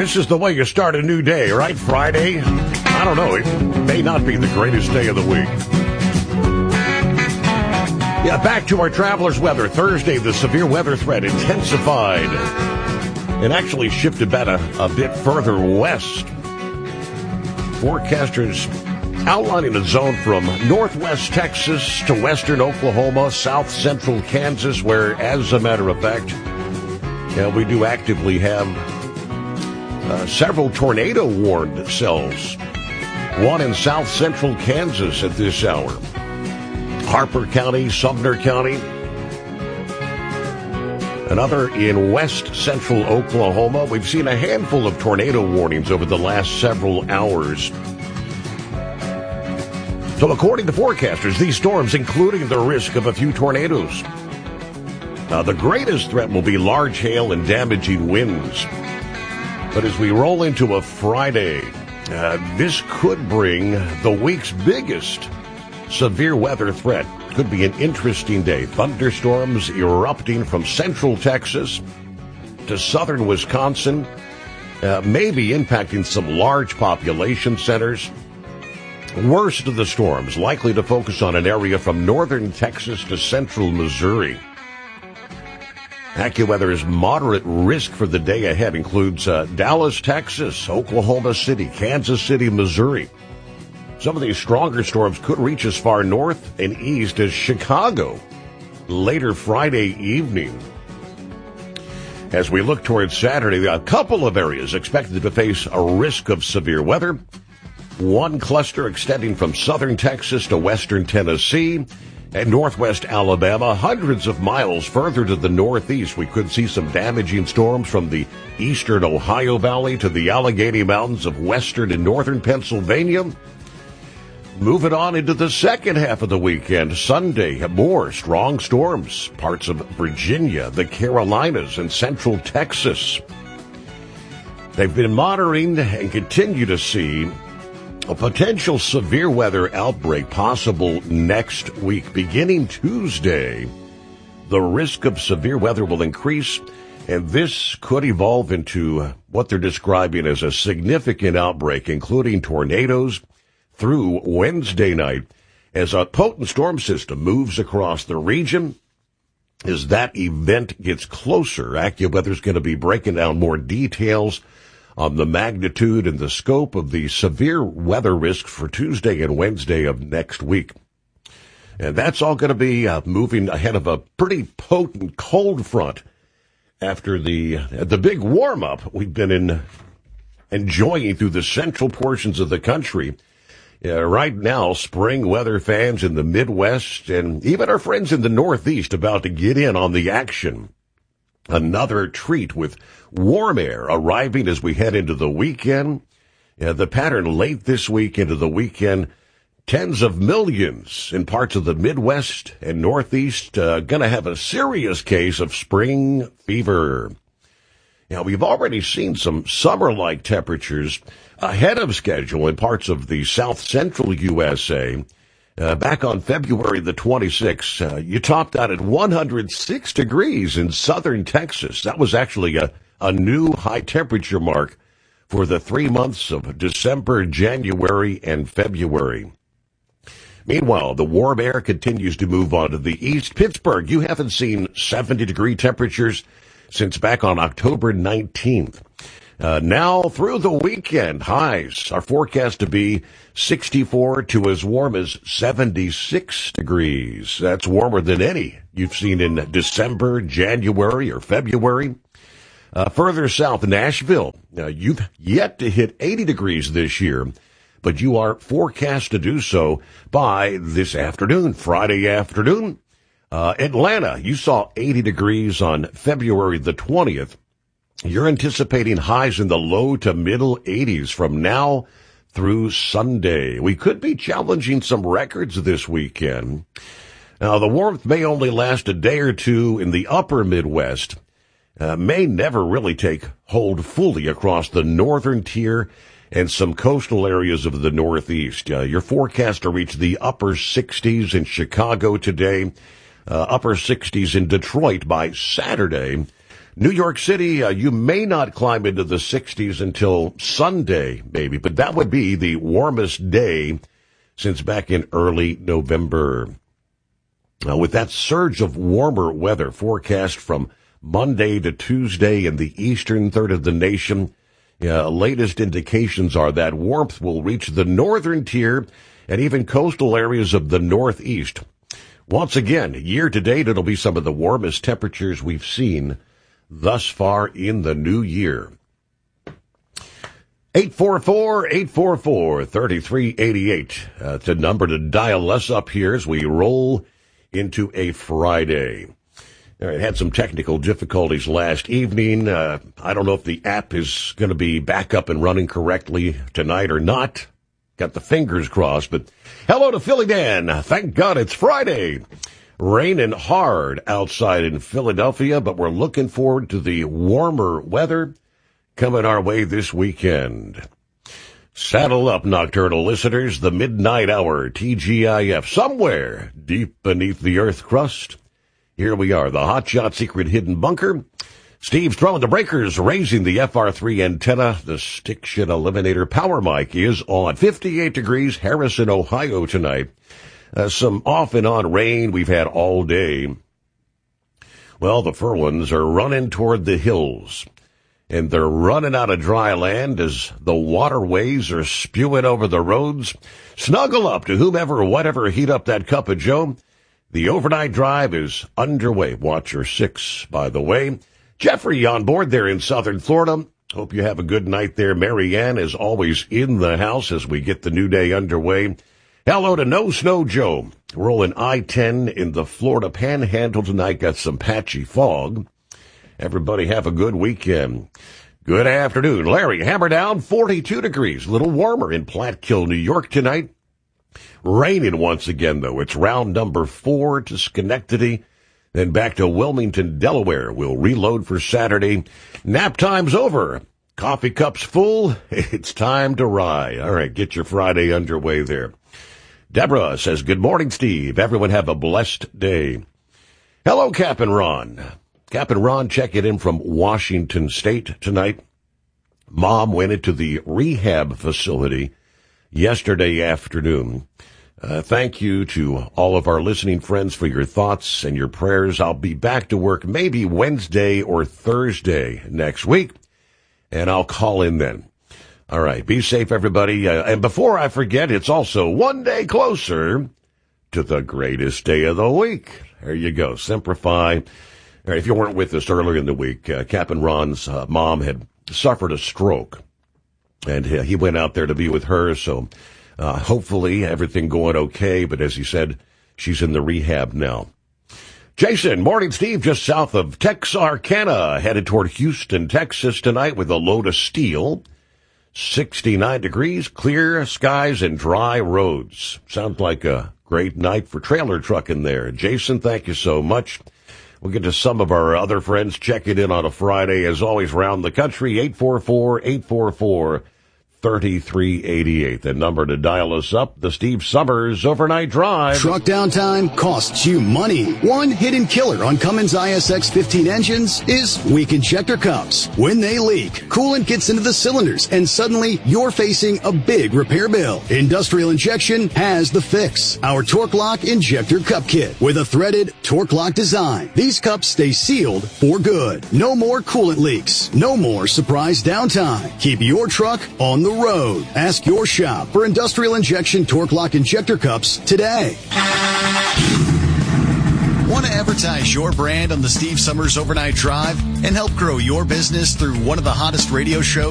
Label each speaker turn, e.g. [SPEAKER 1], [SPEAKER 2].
[SPEAKER 1] This is the way you start a new day, right? Friday? I don't know. It may not be the greatest day of the week. Yeah, back to our traveler's weather. Thursday, the severe weather threat intensified and actually shifted back a bit further west. Forecasters outlining a zone from northwest Texas to western Oklahoma, south central Kansas, where, as a matter of fact, we do actively have several tornado-warned cells. One in south central Kansas at this hour. Harper County, Sumner County. Another in west central Oklahoma. We've seen a handful of tornado warnings over the last several hours. So according to forecasters, these storms, including the risk of a few tornadoes. Now, the greatest threat will be large hail and damaging winds. But as we roll into a Friday, this could bring the week's biggest severe weather threat. Could be an interesting day. Thunderstorms erupting from central Texas to southern Wisconsin, maybe impacting some large population centers. Worst of the storms likely to focus on an area from northern Texas to central Missouri. AccuWeather's moderate risk for the day ahead includes Dallas, Texas, Oklahoma City, Kansas City, Missouri. Some of these stronger storms could reach as far north and east as Chicago later Friday evening. As we look towards Saturday, a couple of areas expected to face a risk of severe weather. One cluster extending from southern Texas to western Tennessee and northwest Alabama. Hundreds of miles further to the northeast, we could see some damaging storms from the eastern Ohio Valley to the Allegheny Mountains of western and northern Pennsylvania. Moving on into the second half of the weekend, Sunday, more strong storms. Parts of Virginia, the Carolinas, and central Texas. They've been monitoring and continue to see a potential severe weather outbreak possible next week. Beginning Tuesday, the risk of severe weather will increase, and this could evolve into what they're describing as a significant outbreak, including tornadoes through Wednesday night as a potent storm system moves across the region. As that event gets closer, AccuWeather's going to be breaking down more details on the magnitude and the scope of the severe weather risk for Tuesday and Wednesday of next week. And that's all going to be moving ahead of a pretty potent cold front after the big warm-up we've been enjoying through the central portions of the country. Right now, spring weather fans in the Midwest and even our friends in the Northeast about to get in on the action. Another treat with warm air arriving as we head into the weekend. The pattern late this week into the weekend, tens of millions in parts of the Midwest and Northeast going to have a serious case of spring fever. Now, we've already seen some summer-like temperatures ahead of schedule in parts of the south-central USA. Back on February the 26th, you topped out at 106 degrees in southern Texas. That was actually a new high-temperature mark for the 3 months of December, January, and February. Meanwhile, the warm air continues to move on to the east. Pittsburgh, you haven't seen 70-degree temperatures since back on October 19th. Now through the weekend, highs are forecast to be 64 to as warm as 76 degrees. That's warmer than any you've seen in December, January, or February. Further south, Nashville, you've yet to hit 80 degrees this year, but you are forecast to do so by this afternoon, Friday afternoon. Atlanta, you saw 80 degrees on February the 20th. You're anticipating highs in the low to middle 80s from now through Sunday. We could be challenging some records this weekend. Now, the warmth may only last a day or two in the upper Midwest, may never really take hold fully across the northern tier and some coastal areas of the Northeast. Your forecast to reach the upper 60s in Chicago today, upper 60s in Detroit by Saturday. New York City, you may not climb into the 60s until Sunday, maybe, but that would be the warmest day since back in early November. With that surge of warmer weather forecast from Monday to Tuesday in the eastern third of the nation, latest indications are that warmth will reach the northern tier and even coastal areas of the northeast. Once again, year to date, it'll be some of the warmest temperatures we've seen thus far in the new year. 844-844-3388. It's a number to dial us up here as we roll into a Friday. It had some technical difficulties last evening. I don't know if the app is going to be back up and running correctly tonight or not. Got the fingers crossed, but hello to Philly Dan. Thank God it's Friday. Raining hard outside in Philadelphia, but we're looking forward to the warmer weather coming our way this weekend. Saddle up, nocturnal listeners. The midnight hour, TGIF, somewhere deep beneath the earth crust. Here we are, the Hotshot Secret Hidden Bunker. Steve's throwing the breakers, raising the FR3 antenna. The Stick Shit Eliminator power mic is on. 58 degrees, Harrison, Ohio tonight. Some off and on rain we've had all day. Well, the furlings are running toward the hills. And they're running out of dry land as the waterways are spewing over the roads. Snuggle up to whomever, whatever, heat up that cup of joe. The overnight drive is underway. Watcher 6, by the way. Jeffrey on board there in southern Florida. Hope you have a good night there. Mary Ann is always in the house as we get the new day underway. Hello to No Snow Joe. Rolling I-10 in the Florida Panhandle tonight. Got some patchy fog. Everybody have a good weekend. Good afternoon. Larry, hammer down, 42 degrees. A little warmer in Platkill, New York tonight. Raining once again, though. It's round number 4 to Schenectady. Then back to Wilmington, Delaware. We'll reload for Saturday. Nap time's over. Coffee cup's full. It's time to ride. All right, get your Friday underway there. Deborah says, good morning, Steve. Everyone have a blessed day. Hello, Captain Ron. Captain Ron checking in from Washington State tonight. Mom went into the rehab facility yesterday afternoon. Thank you to all of our listening friends for your thoughts and your prayers. I'll be back to work maybe Wednesday or Thursday next week, and I'll call in then. All right, be safe, everybody. And before I forget, it's also one day closer to the greatest day of the week. There you go, Simplify. All right, if you weren't with us earlier in the week, Captain Ron's mom had suffered a stroke, and he went out there to be with her, so hopefully everything going okay, but as he said, she's in the rehab now. Jason, morning, Steve, just south of Texarkana, headed toward Houston, Texas tonight with a load of steel. 69 degrees, clear skies, and dry roads. Sounds like a great night for trailer trucking there. Jason, thank you so much. We'll get to some of our other friends checking in on a Friday, as always, around the country, 844-844-3388. The number to dial us up, the Steve Summers Overnight Drive.
[SPEAKER 2] Truck downtime costs you money. One hidden killer on Cummins ISX 15 engines is weak injector cups. When they leak, coolant gets into the cylinders, and suddenly you're facing a big repair bill. Industrial Injection has the fix. Our Torque Lock Injector Cup Kit with a threaded Torque Lock design. These cups stay sealed for good. No more coolant leaks. No more surprise downtime. Keep your truck on the road. Ask your shop for Industrial Injection Torque Lock Injector Cups today. Want to advertise your brand on the Steve Summers Overnight Drive and help grow your business through one of the hottest radio shows